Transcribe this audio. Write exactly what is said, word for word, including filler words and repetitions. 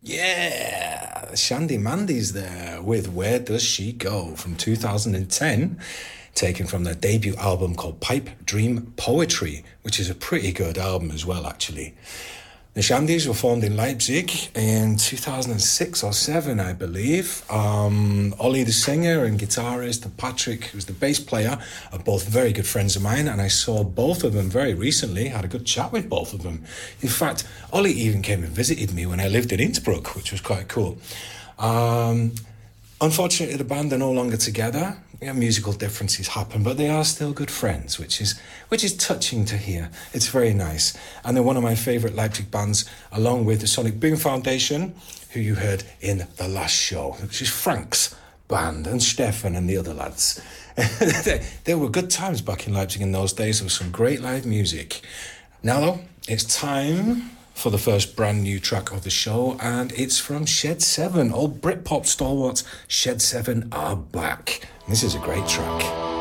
Yeah, Shandy Mandy's there with Where Does She Go from two thousand ten, taken from their debut album called Pipe Dream Poetry, which is a pretty good album as well, actually. The Shandies were formed in Leipzig in two thousand six or seven, I believe. Um, Ollie, the singer and guitarist, and Patrick, who's the bass player, are both very good friends of mine, and I saw both of them very recently, had a good chat with both of them. In fact, Ollie even came and visited me when I lived in Innsbruck, which was quite cool. Um, Unfortunately, the band are no longer together. Yeah, musical differences happen, but they are still good friends, which is which is touching to hear. It's very nice. And they're one of my favourite Leipzig bands, along with the Sonic Boom Foundation, who you heard in the last show, which is Frank's band, and Stefan and the other lads. There were good times back in Leipzig in those days. There was some great live music. Now, though, it's time for the first brand new track of the show, and it's from Shed seven. Old Britpop stalwarts Shed seven are back. This is a great track.